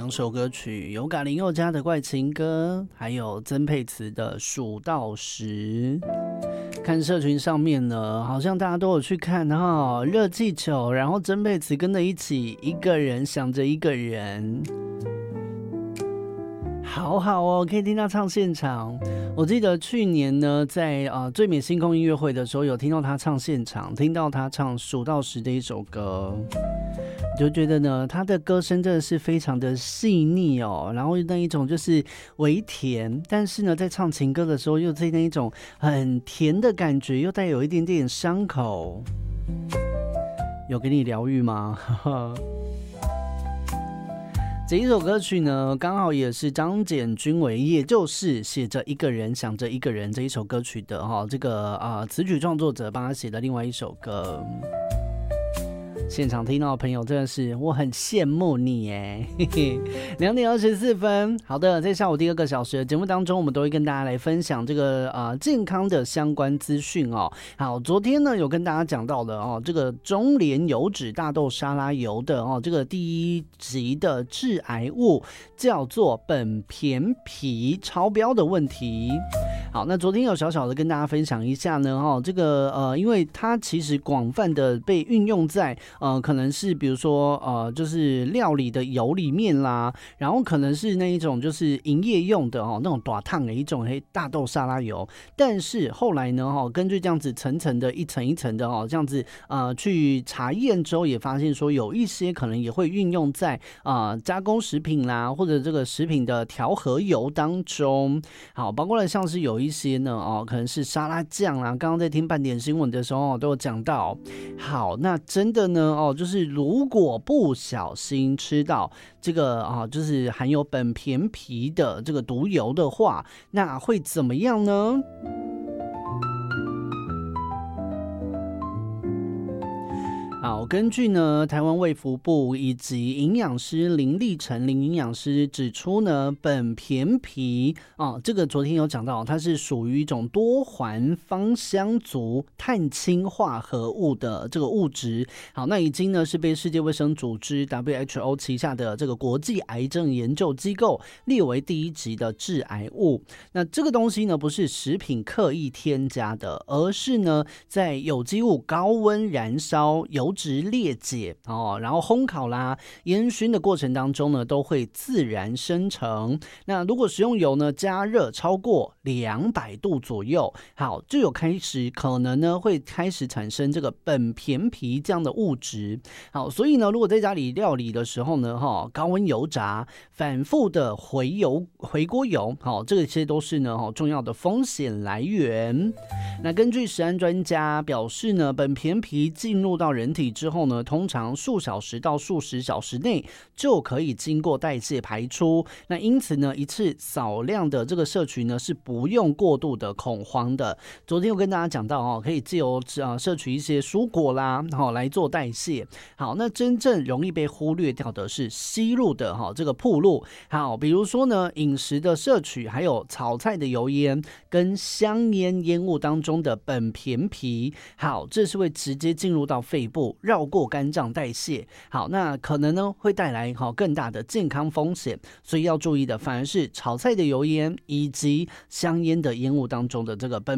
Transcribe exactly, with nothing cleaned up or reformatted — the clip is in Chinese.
两首歌曲，有嘎林宥嘉的《怪情歌》，还有曾沛慈的《数到十》。看社群上面呢，好像大家都有去看哈，热气球，然后曾沛慈跟着一起，一个人想着一个人，好好哦，可以听他唱现场。我记得去年呢，在呃最美星空音乐会的时候，有听到他唱现场，听到他唱《数到十》的一首歌。就觉得呢，他的歌声真的是非常的细腻哦，然后那一种就是微甜，但是呢，在唱情歌的时候，又在那一种很甜的感觉，又带有一点点伤口。有给你疗愈吗？这一首歌曲呢，刚好也是张简君伟，也就是写着一个人想着一个人这一首歌曲的哈，这个啊、呃、词曲创作者帮他写的另外一首歌。现场听到的朋友真的是我很羡慕你耶，两点二十四分。好的，在下午第二个小时的节目当中，我们都会跟大家来分享这个呃健康的相关资讯哦。好，昨天呢有跟大家讲到的哦，这个中联油脂大豆沙拉油的哦，这个第一级的致癌物叫做苯醃醚超标的问题。好，那昨天有小小的跟大家分享一下呢，哦，这个呃，因为它其实广泛的被运用在呃，可能是比如说呃，就是料理的油里面啦，然后可能是那一种就是营业用的哦，那种大烫的一种黑大豆沙拉油。但是后来呢，哈、哦，根据这样子层层的一层一层的哦，这样子呃去查验之后，也发现说有一些可能也会运用在啊、呃、加工食品啦，或者这个食品的调和油当中。好，包括了像是有一些呢哦，可能是沙拉酱啦，刚刚在听半点新闻的时候、哦、都有讲到。好，那真的呢哦，就是如果不小心吃到这个啊，就是含有苯醃醚的这个毒油的话，那会怎么样呢？好，根据呢台湾卫福部以及营养师林立成林营养师指出呢，苯醃醚啊，这个昨天有讲到，它是属于一种多环芳香族碳氢化合物的这个物质。好，那已经呢是被世界卫生组织 W H O 旗下的这个国际癌症研究机构列为第一级的致癌物。那这个东西呢不是食品刻意添加的，而是呢在有机物高温燃烧油脂裂解哦，然后烘烤啦、烟熏的过程当中呢，都会自然生成。那如果食用油呢加热超过两百度左右，好，就有开始可能呢会开始产生这个苯醃醚这样的物质。好，所以呢，如果在家里料理的时候呢，哈，高温油炸、反复的回油、回锅油，好，这些都是呢，哈，重要的风险来源。那根据食安专家表示呢，苯醃醚进入到人体之后呢，通常数小时到数十小时内就可以经过代谢排出。那因此呢，一次少量的这个摄取呢是不用过度的恐慌的。昨天我跟大家讲到哦，可以借由呃摄取一些蔬果啦，好来做代谢。好，那真正容易被忽略掉的是吸入的哈这个暴露。好，比如说呢，饮食的摄取，还有炒菜的油烟跟香烟烟雾当中的苯醃醚，好，这是会直接进入到肺部，绕过肝脏代谢。好，那可能呢会带来好更大的健康风险，所以要注意的反而是炒菜的油烟以及香烟的烟雾当中的这个苯